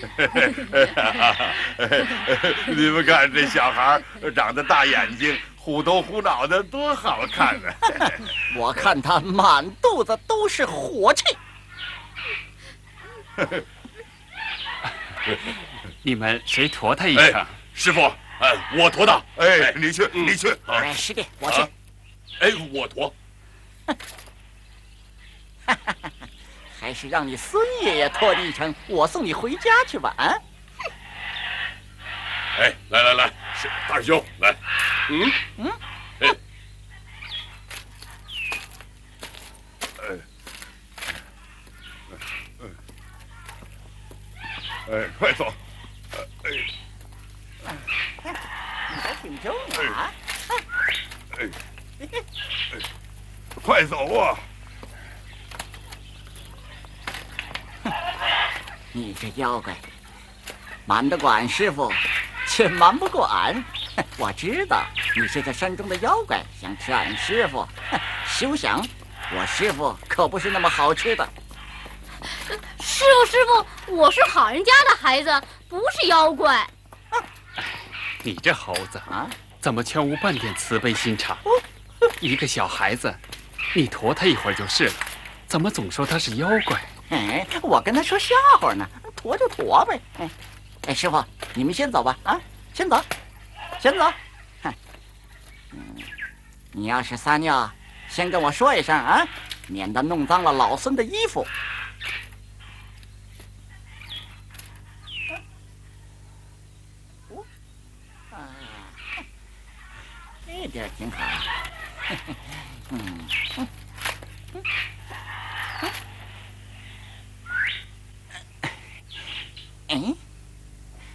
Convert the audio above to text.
你们看这小孩长得大眼睛，虎头虎脑的，多好看啊！ 我看他满肚子都是火气。 你们谁驮他一程？ 师傅，我驮他。 哎，你去，你去。 哎，师弟，我去。 哎，我驮。 还是让你孙爷爷驮你一程，我送你回家去吧。啊！ 哎，来，是大师兄，来。 哎，快走！ 你还挺重啊！ 快走啊！ 你这妖怪，瞒得管师傅，却瞒不过俺。我知道你是这山中的妖怪，想吃俺师傅。休想！我师傅可不是那么好吃的。 师傅，我是好人家的孩子，不是妖怪。 你这猴子啊， 怎么全无半点慈悲心肠？一个小孩子，你驮他一会儿就是了，怎么总说他是妖怪？ 哎，我跟他说笑话呢，驮就驮呗。哎，师傅，你们先走吧。啊，先走。你要是撒尿，先跟我说一声啊，免得弄脏了老孙的衣服。这地儿挺好。哎。